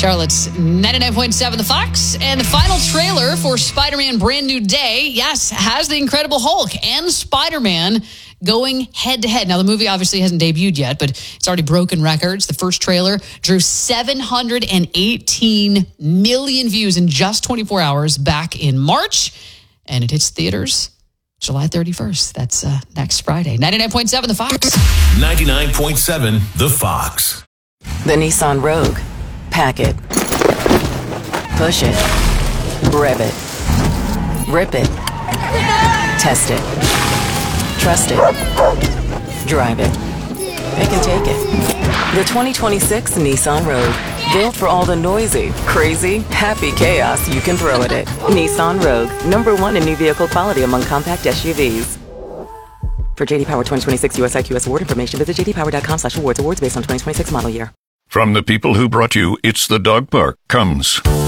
Charlotte's 99.7 The Fox. And the final trailer for Spider-Man Brand New Day, yes, has the Incredible Hulk and Spider-Man going head-to-head. Now, the movie obviously hasn't debuted yet, but it's already broken records. The first trailer drew 718 million views in just 24 hours back in March, and it hits theaters July 31st. That's next Friday. 99.7 The Fox. 99.7 The Fox. The Nissan Rogue. Pack it. Push it. Rev it. Rip it. Test it. Trust it. Drive it. Pick and take it. The 2026 Nissan Rogue. Built for all the noisy, crazy, happy chaos you can throw at it. Nissan Rogue. #1 in new vehicle quality among compact SUVs. For JD Power 2026 US IQS award information, visit jdpower.com/awards. Awards based on 2026 model year. From the people who brought you It's the Dog Park comes